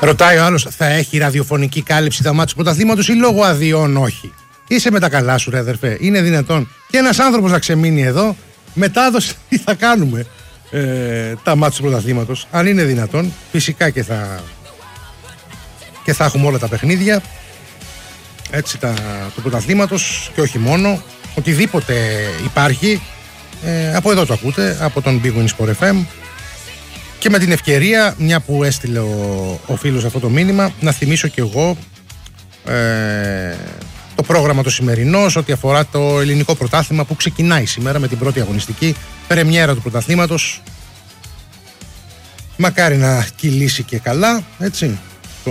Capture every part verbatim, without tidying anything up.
Ρωτάει ο άλλος, θα έχει ραδιοφωνική κάλυψη τα μάτια του πρωταθλήματος ή λόγω αδειών όχι? Είσαι με τα καλά σου, ρε αδερφέ? Είναι δυνατόν και ένας άνθρωπος να ξεμείνει εδώ? Μετάδοση τι θα κάνουμε ε, τα μάτια του πρωταθλήματος? Αν είναι δυνατόν, φυσικά και θα, και θα έχουμε όλα τα παιχνίδια έτσι, τα, του πρωταθλήματος και όχι μόνο. Οτιδήποτε υπάρχει, ε, από εδώ το ακούτε, από τον Big Win Sport εφ εμ. Και με την ευκαιρία, μια που έστειλε ο, ο φίλος αυτό το μήνυμα, να θυμίσω και εγώ ε, το πρόγραμμα το σημερινό σε ό,τι αφορά το ελληνικό πρωτάθλημα που ξεκινάει σήμερα με την πρώτη αγωνιστική πρεμιέρα του πρωταθλήματος. Μακάρι να κυλήσει και καλά, έτσι, το,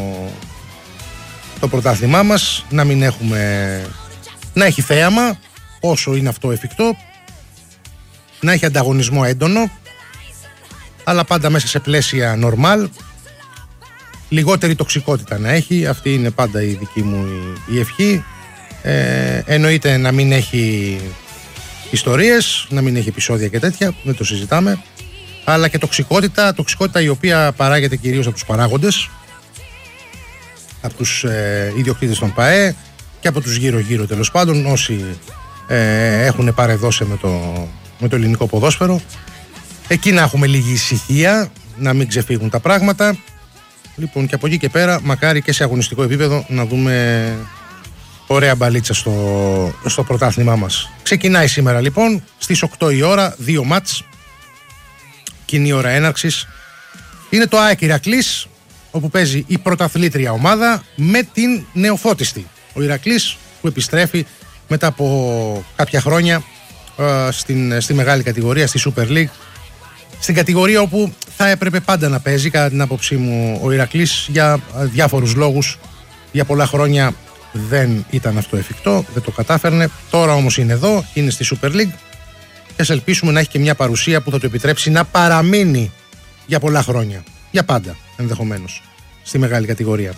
το πρωτάθλημά μας, να μην έχουμε, να έχει θέαμα όσο είναι αυτό εφικτό, να έχει ανταγωνισμό έντονο, αλλά πάντα μέσα σε πλαίσια normal, λιγότερη τοξικότητα να έχει, αυτή είναι πάντα η δική μου η ευχή. Ε, εννοείται να μην έχει ιστορίες, να μην έχει επεισόδια και τέτοια, δεν το συζητάμε, αλλά και τοξικότητα, τοξικότητα η οποία παράγεται κυρίως από τους παράγοντες, από τους ε, ιδιοκτήτες των ΠΑΕ και από τους γύρω-γύρω τέλος πάντων, όσοι ε, έχουν παρεδώσει με το, με το ελληνικό ποδόσφαιρο. Εκεί να έχουμε λίγη ησυχία, να μην ξεφύγουν τα πράγματα. Λοιπόν, και από εκεί και πέρα, μακάρι και σε αγωνιστικό επίπεδο να δούμε ωραία μπαλίτσα στο, στο πρωτάθλημά μας. Ξεκινάει σήμερα λοιπόν στις οκτώ η ώρα, δύο μάτς, κοινή ώρα έναρξης. Είναι το ΑΕΚ Ηρακλής, όπου παίζει η πρωταθλήτρια ομάδα με την νεοφώτιστη. Ο Ηρακλής που επιστρέφει μετά από κάποια χρόνια ε, στην, στη μεγάλη κατηγορία, στη Super League. Στην κατηγορία όπου θα έπρεπε πάντα να παίζει, κατά την άποψή μου, ο Ηρακλής, για διάφορους λόγους. Για πολλά χρόνια δεν ήταν αυτό εφικτό, δεν το κατάφερνε. Τώρα όμως είναι εδώ, είναι στη Super League και ας ελπίσουμε να έχει και μια παρουσία που θα του επιτρέψει να παραμείνει για πολλά χρόνια. Για πάντα, ενδεχομένως, στη μεγάλη κατηγορία.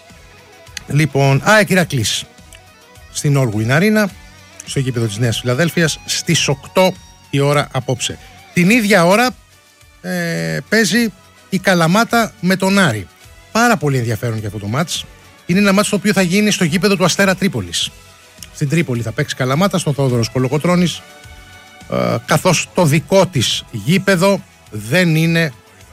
Λοιπόν, ΑΕΚ Ηρακλής στην All Win Arena, στο γήπεδο της Νέας Φιλαδέλφειας, στις οκτώ η ώρα απόψε. Την ίδια ώρα ε, παίζει η Καλαμάτα με τον Άρη. Πάρα πολύ ενδιαφέρον και αυτό το μάτς. Είναι ένα μάτς το οποίο θα γίνει στο γήπεδο του Αστέρα Τρίπολης. Στην Τρίπολη θα παίξει Καλαμάτα, στον Θόδωρος Κολοκοτρώνης, ε, καθώς το δικό της γήπεδο δεν είναι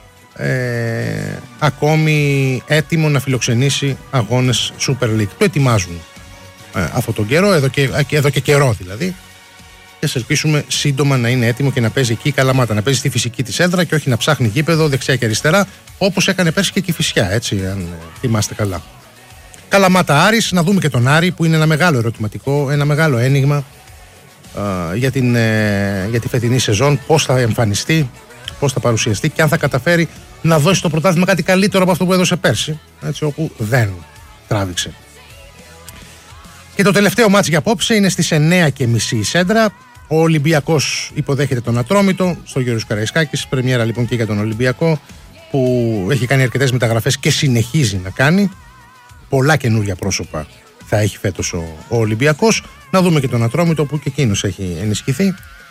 ε, ακόμη έτοιμο να φιλοξενήσει αγώνες Super League. Το ετοιμάζουν ε, αυτόν τον καιρό, εδώ και, εδώ και καιρό δηλαδή. Και σε ελπίσουμε σύντομα να είναι έτοιμο και να παίζει εκεί η Καλαμάτα, να παίζει στη φυσική της έδρα και όχι να ψάχνει γήπεδο δεξιά και αριστερά, όπως έκανε πέρσι και η Κηφισιά, έτσι, αν θυμάστε καλά. Καλαμάτα Άρης, να δούμε και τον Άρη που είναι ένα μεγάλο ερωτηματικό, ένα μεγάλο ένιγμα α, για, την, ε, για τη φετινή σεζόν, πώς θα εμφανιστεί, πώς θα παρουσιαστεί και αν θα καταφέρει να δώσει το πρωτάθλημα κάτι καλύτερο από αυτό που έδωσε πέρσι, έτσι, όπου δεν τράβηξε. Και το τελευταίο μάτς για απόψε είναι στις εννιά και μισή η Σέντρα. Ο Ολυμπιακός υποδέχεται τον Ατρόμητο στο Γιώργος Καραϊσκάκης. Πρεμιέρα λοιπόν και για τον Ολυμπιακό, που έχει κάνει αρκετές μεταγραφές και συνεχίζει να κάνει. Πολλά καινούργια πρόσωπα θα έχει φέτος ο, ο Ολυμπιακός. Να δούμε και τον Ατρόμητο που και εκείνος έχει ενισχυθεί.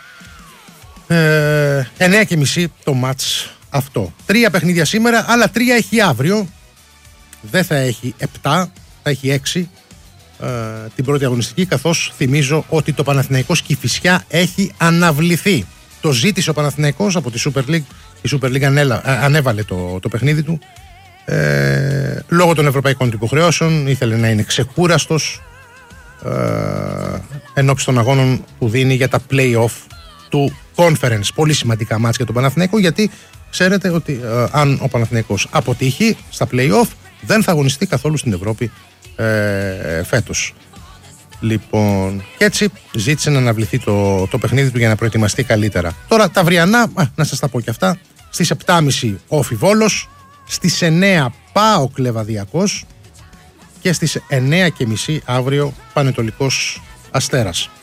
Ε, εννιά και μισή το μάτς αυτό. Τρία παιχνίδια σήμερα, άλλα τρία έχει αύριο. Δεν θα έχει επτά, θα έχει έξι. Uh, την πρώτη αγωνιστική, καθώς θυμίζω ότι το Παναθηναϊκός Κηφισιά έχει αναβληθεί. Το ζήτησε ο Παναθηναϊκός από τη Super League. Η Super League ανέλα, ανέβαλε το, το παιχνίδι του ε, λόγω των ευρωπαϊκών του υποχρεώσεων. Ήθελε να είναι ξεκούραστος ε, ενώπιση των αγώνων που δίνει για τα play-off του Conference. Πολύ σημαντικά μάτς για τον Παναθηναϊκό, γιατί ξέρετε ότι ε, αν ο Παναθηναϊκός αποτύχει στα play-off δεν θα αγωνιστεί καθόλου στην Ευρώπη Ε, φέτος. Λοιπόν, και έτσι ζήτησε να αναβληθεί το, το παιχνίδι του για να προετοιμαστεί καλύτερα. Τώρα τα αυριανά, α, να σας τα πω και αυτά. Στις επτά και μισή Όφι Βόλος, στις εννιά ΠΑΟΚ Λεβαδιακός και στις εννιά και μισή αύριο Πανετολικός Αστέρας.